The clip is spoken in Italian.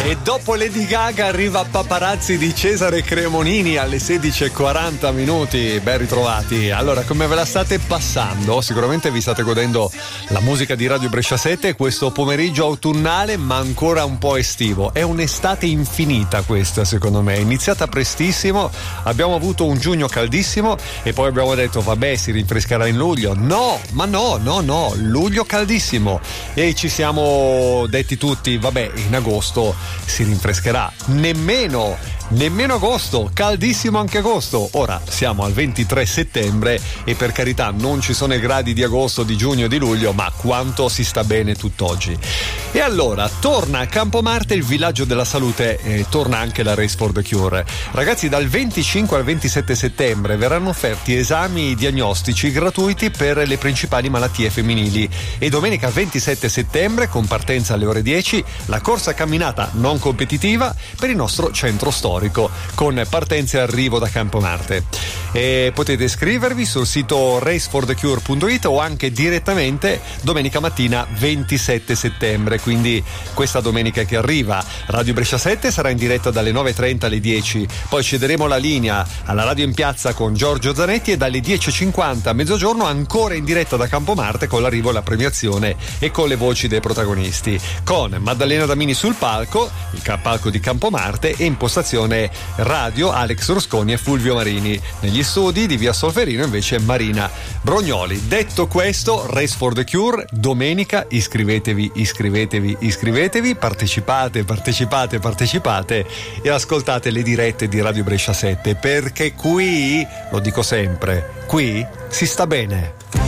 E dopo Lady Gaga arriva Paparazzi di Cesare Cremonini alle 16:40. Ben ritrovati. Allora, come ve la state passando? Sicuramente vi state godendo la musica di Radio Brescia 7 questo pomeriggio autunnale, ma ancora un po' estivo. È un'estate infinita questa, secondo me. È iniziata prestissimo, abbiamo avuto un giugno caldissimo e poi abbiamo detto vabbè, si rinfrescherà in luglio. No, luglio caldissimo. E ci siamo detti tutti vabbè, in agosto si rinfrescherà. Nemmeno agosto, caldissimo anche agosto. Ora siamo al 23 settembre e per carità non ci sono i gradi di agosto, di giugno, di luglio, ma quanto si sta bene tutt'oggi. E allora torna a Campomarte il villaggio della salute e torna anche la Race for the Cure. Ragazzi, dal 25 al 27 settembre verranno offerti esami diagnostici gratuiti per le principali malattie femminili e domenica 27 settembre, con partenza alle ore 10, la corsa camminata non competitiva per il nostro centro storico, con partenza e arrivo da Campomarte. E potete iscrivervi sul sito raceforthecure.it o anche direttamente domenica mattina 27 settembre, quindi questa domenica che arriva. Radio Brescia 7 sarà in diretta dalle 9:30 alle 10, poi cederemo la linea alla Radio in Piazza con Giorgio Zanetti e dalle 10:50 a mezzogiorno ancora in diretta da Campomarte con l'arrivo alla premiazione e con le voci dei protagonisti, con Maddalena Damini sul palco, il palco di Campomarte, e impostazione radio Alex Rusconi e Fulvio Marini. Negli studi di Via Solferino invece Marina Brognoli. Detto questo, Race for the Cure domenica, iscrivetevi, partecipate e ascoltate le dirette di Radio Brescia 7, perché qui, lo dico sempre, qui si sta bene.